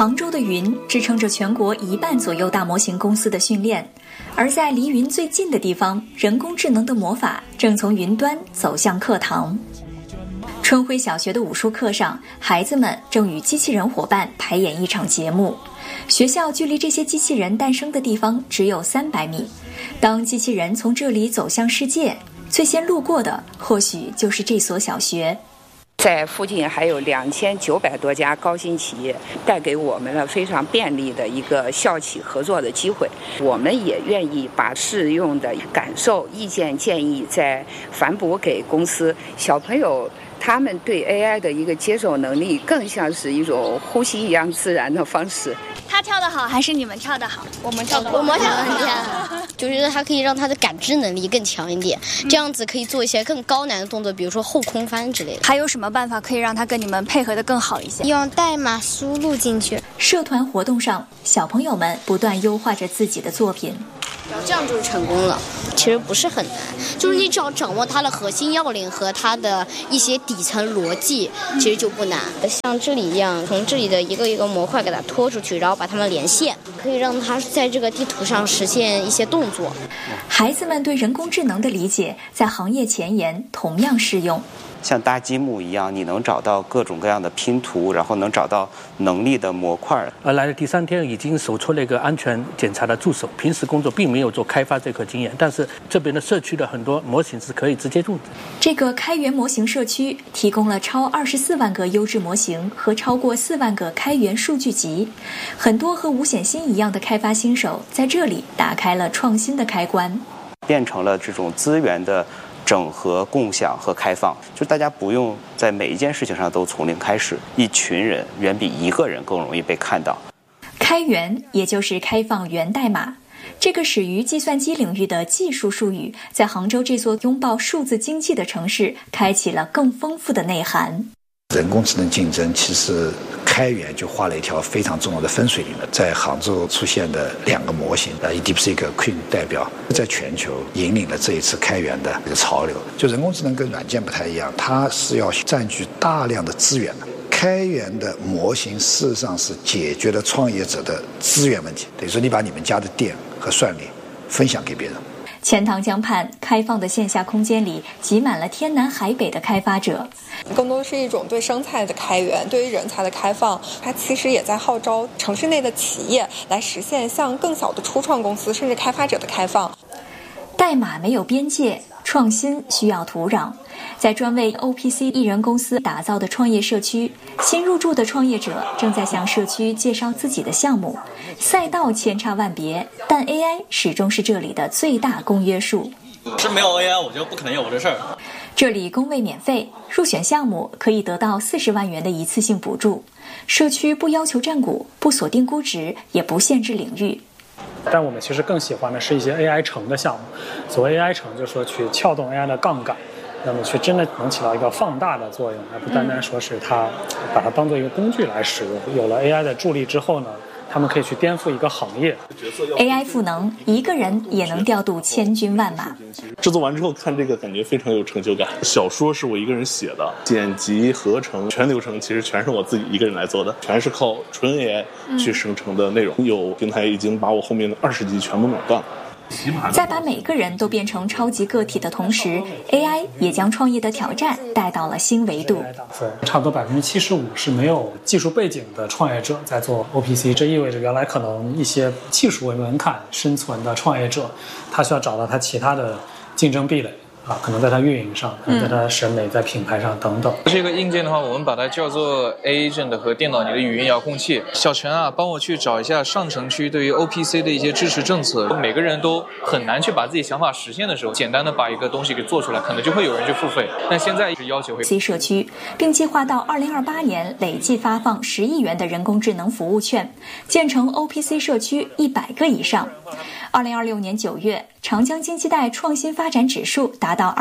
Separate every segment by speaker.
Speaker 1: 杭州的云支撑着全国1半左右大模型公司的训练，而在离云最近的地方，人工智能的魔法正从云端走向课堂。春晖小学的武术课上，孩子们正与机器人伙伴排演一场节目。学校距离这些机器人诞生的地方只有300米。当机器人从这里走向世界，最先路过的或许就是这所小学。
Speaker 2: 在附近还有2900多家高新企业，带给我们了非常便利的一个校企合作的机会。我们也愿意把适用的感受、意见、建议再反哺给公司。小朋友他们对 AI 的一个接受能力，更像是一种呼吸一样自然的方式。
Speaker 3: 他跳得好还是你们跳得好？
Speaker 4: 我们跳得很厉害，就觉得它可以让他的感知能力更强一点，这样子可以做一些更高难的动作，比如说后空翻之类的。
Speaker 3: 还有什么办法可以让他跟你们配合得更好一些？
Speaker 5: 用代码输入进去。
Speaker 1: 社团活动上，小朋友们不断优化着自己的作品。
Speaker 4: 这样就是成功了，其实不是很难，就是你只要掌握它的核心要领和它的一些底层逻辑，其实就不难。像这里一样，从这里的一个一个模块给它拖出去，然后把它们连线，可以让它在这个地图上实现一些动作。
Speaker 1: 孩子们对人工智能的理解，在行业前沿同样适用。
Speaker 6: 像搭积木一样，你能找到各种各样的拼图，然后能找到能力的模块。
Speaker 7: 来的第3天已经手出了一个安全检查的助手，平时工作并没有做开发这个经验，但是这边的社区的很多模型是可以直接用的。
Speaker 1: 这个开源模型社区提供了超24万个优质模型和超过4万个开源数据集，很多和吴显新一样的开发新手在这里打开了创新的开关，
Speaker 6: 变成了这种资源的整合、共享和开放，就大家不用在每一件事情上都从零开始，一群人远比一个人更容易被看到。
Speaker 1: 开源也就是开放源代码，这个始于计算机领域的技术术语，在杭州这座拥抱数字经济的城市，开启了更丰富的内涵。
Speaker 8: 人工智能竞争，其实开源就画了一条非常重要的分水岭了。在杭州出现的2个模型，DeepSeek Queen 代表，在全球引领了这一次开源的一个潮流。就人工智能跟软件不太一样，它是要占据大量的资源的。开源的模型事实上是解决了创业者的资源问题，等于说你把你们家的电和算力分享给别人。
Speaker 1: 钱塘江畔开放的线下空间里挤满了天南海北的开发者，
Speaker 9: 更多是一种对生态的开源，对于人才的开放。它其实也在号召城市内的企业来实现向更小的初创公司甚至开发者的开放。
Speaker 1: 代码没有边界，创新需要土壤。在专为 OPC 艺人公司打造的创业社区，新入驻的创业者正在向社区介绍自己的项目。赛道千差万别，但 AI 始终是这里的最大公约数。
Speaker 10: 是没有 AI，我就不可能有这事儿。
Speaker 1: 这里工位免费，入选项目可以得到40万元的一次性补助。社区不要求占股，不锁定估值，也不限制领域。
Speaker 11: 但我们其实更喜欢的是一些 AI 城的项目。所谓 AI 城，就是说去撬动 AI 的杠杆，那么去真的能起到一个放大的作用，而不单单说是它把它当做一个工具来使用。有了 AI 的助力之后呢，他们可以去颠覆一个行业。
Speaker 1: AI 赋能，一个人也能调度千军万马。
Speaker 12: 制作完之后看这个感觉非常有成就感。小说是我一个人写的，剪辑合成全流程其实全是我自己一个人来做的，全是靠纯 AI 去生成的内容。有平台已经把我后面的20集全部垄断了。
Speaker 1: 在把每个人都变成超级个体的同时， AI 也将创业的挑战带到了新维度。
Speaker 11: 差不多75%是没有技术背景的创业者在做 OPC， 这意味着原来可能一些技术为门槛生存的创业者，他需要找到他其他的竞争壁垒。可能在它运营上，可能在它审美、在品牌上等等。
Speaker 13: 这个硬件的话，我们把它叫做 Agent 和电脑里的语音遥控器。小陈啊，帮我去找一下上城区对于 OPC 的一些支持政策。每个人都很难去把自己想法实现的时候，简单的把一个东西给做出来，可能就会有人去付费。但现在是要求会
Speaker 1: C 社区，并计划到2028年累计发放10亿元的人工智能服务券，建成 OPC 社区100个以上。2026年9月，长江经济带创新发展指数达到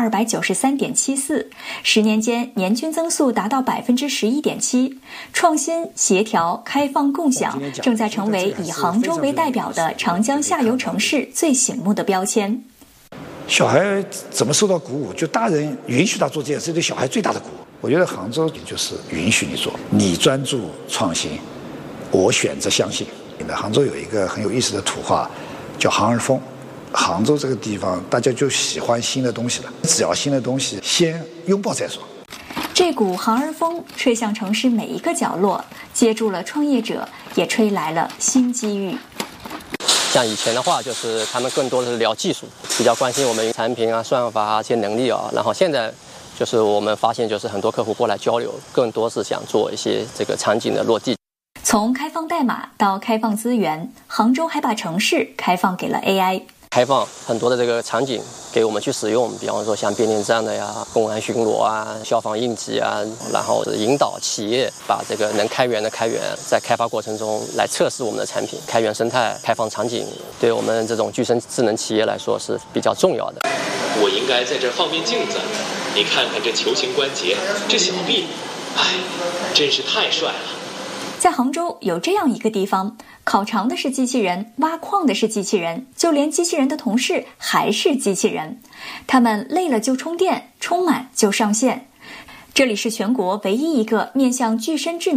Speaker 1: 293.74%，10年间年均增速达到11.7%。创新、协调、开放、共享正在成为以杭州为代表的长江下游城市最醒目的标签。
Speaker 8: 小孩怎么受到鼓舞？就大人允许他做这件事，对小孩最大的鼓舞。我觉得杭州就是允许你做，你专注创新， 我选择相信。杭州有一个很有意思的土话，叫航而风。杭州这个地方，大家就喜欢新的东西了，只要新的东西，先拥抱再说。
Speaker 1: 这股航而风吹向城市每一个角落，接住了创业者，也吹来了新机遇。
Speaker 14: 像以前的话，就是他们更多的是聊技术，比较关心我们产品啊、算法啊这些能力啊。然后现在就是我们发现，就是很多客户过来交流，更多是想做一些这个场景的落地。
Speaker 1: 从开放代码到开放资源，杭州还把城市开放给了 AI。
Speaker 14: 开放很多的这个场景给我们去使用，比方说像变电站的呀、公安巡逻啊、消防应急啊，然后引导企业把这个能开源的开源，在开发过程中来测试我们的产品，开源生态、开放场景，对我们这种具身智能企业来说是比较重要的。
Speaker 15: 我应该在这放面镜子，你看看这球形关节，这小臂，哎，真是太帅了。
Speaker 1: 在杭州有这样一个地方，烤肠的是机器人，挖矿的是机器人，就连机器人的同事还是机器人。他们累了就充电，充满就上线。这里是全国唯一一个面向具身智能